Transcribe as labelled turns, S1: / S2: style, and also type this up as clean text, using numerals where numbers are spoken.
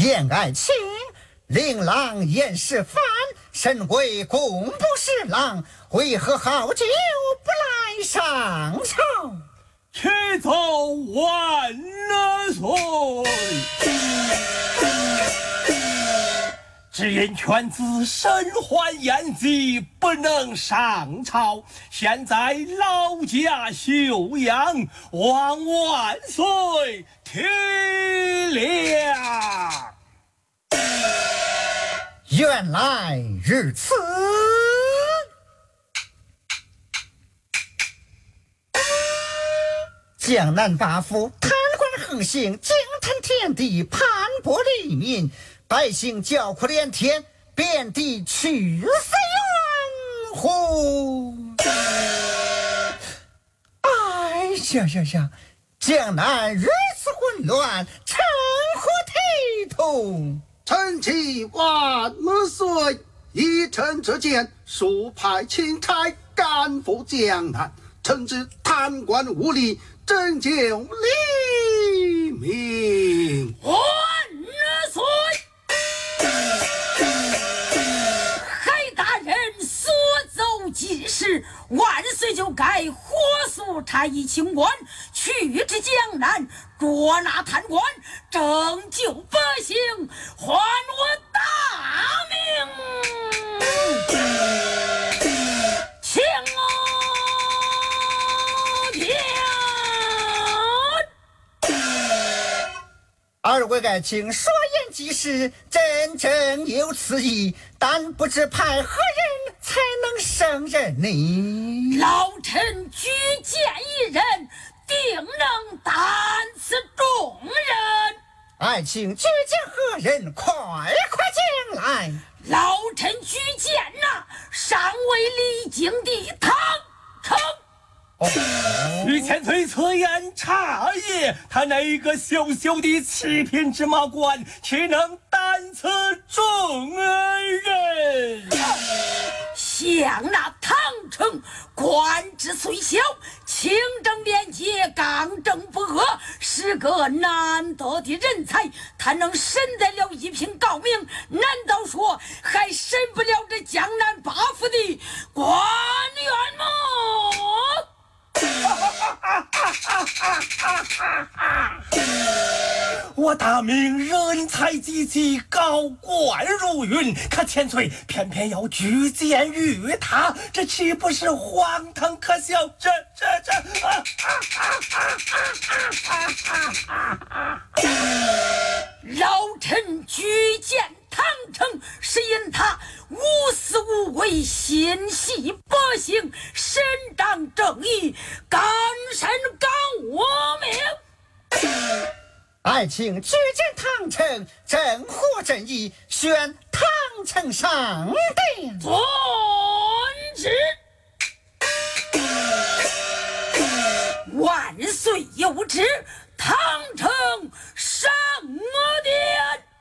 S1: 燕爱卿，令郎燕世蕃，身为工部侍郎，为何好久不来上朝？
S2: 启奏万岁！只因犬子身患眼疾，不能上朝，现在劳驾休养，望万岁体谅。
S1: 原来如此。江南八府贪官横行，惊腾天地，盘剥黎民，百姓叫苦连天，遍地去死冤乎！哎呀，江南如此混乱，成何体统？
S3: 臣启万岁！依臣之见，速派钦差赶赴江南，惩治贪官污吏，拯救黎民。
S4: 万岁！海大人所奏既是，万岁就该火速差役清官，去至江南，捉拿贪官，拯救百姓，还我大命！请
S1: 二位爱卿说言极是，真正有此意，但不知派何人才能胜任呢？
S4: 老臣举荐一人，定能担此重任。
S1: 爱卿举荐何人？快将来！
S4: 老臣举荐呐，上为李靖的唐城。
S2: 于千岁此言差也，他那一个小小的七品芝麻官，岂能担此重任？
S4: 像那唐城，官职虽小，清正廉洁，刚正不阿，是个难得的人才。他能审得了一品高明，难道说还审不了这江南八府的官员吗？
S2: 我大明人才济济，高官如云，可千岁偏偏要举荐于他，这岂不是荒唐可笑？
S4: 老臣举荐唐城，是因他无私无畏，心系百姓，伸张正义，刚身刚我命。
S1: 爱卿举荐唐城，正合朕意，选唐城上殿。
S4: 遵旨。万岁有旨，唐城上殿。